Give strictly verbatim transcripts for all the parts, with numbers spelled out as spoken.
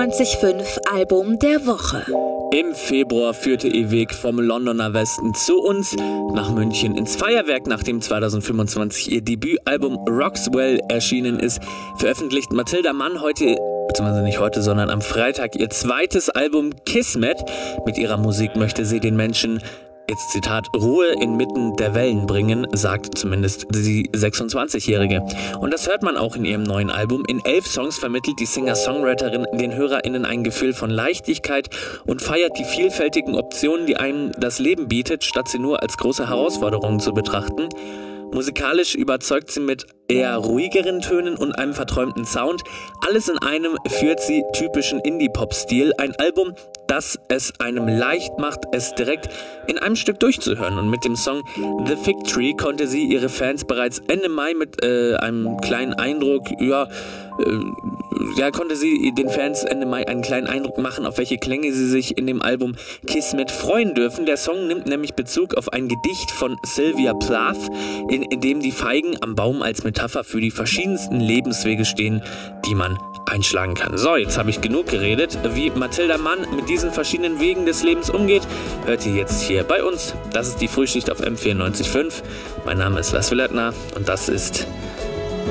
neunzig Komma fünf Album der Woche. Im Februar führte ihr Weg vom Londoner Westen zu uns nach München ins Feuerwerk, nachdem zweitausendfünfundzwanzig ihr Debütalbum Roxwell erschienen ist. Veröffentlicht Mathilda Mann heute, beziehungsweise nicht heute, sondern am Freitag ihr zweites Album Kismet. Mit ihrer Musik möchte sie den Menschen, jetzt Zitat, Ruhe inmitten der Wellen bringen, sagt zumindest die sechsundzwanzigjährige. Und das hört man auch in ihrem neuen Album. In elf Songs vermittelt die Singer-Songwriterin den HörerInnen ein Gefühl von Leichtigkeit und feiert die vielfältigen Optionen, die einem das Leben bietet, statt sie nur als große Herausforderungen zu betrachten. Musikalisch überzeugt sie mit eher ruhigeren Tönen und einem verträumten Sound. Alles in einem führt sie typischen Indie-Pop-Stil. Ein Album, das es einem leicht macht, es direkt in einem Stück durchzuhören. Und mit dem Song The Fig Tree konnte sie ihre Fans bereits Ende Mai mit äh, einem kleinen Eindruck, ja, äh, ja, konnte sie den Fans Ende Mai einen kleinen Eindruck machen, auf welche Klänge sie sich in dem Album Kismet freuen dürfen. Der Song nimmt nämlich Bezug auf ein Gedicht von Sylvia Plath, in, in dem die Feigen am Baum als Metapher für die verschiedensten Lebenswege stehen, die man einschlagen kann. So, jetzt habe ich genug geredet. Wie Mathilda Mann mit diesen verschiedenen Wegen des Lebens umgeht, hört ihr jetzt hier bei uns. Das ist die Frühschicht auf M vierundneunzig Komma fünf. Mein Name ist Lars Willertner und das ist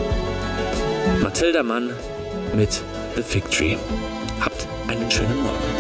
Mathilda Mann mit The Fig Tree. Habt einen schönen Morgen.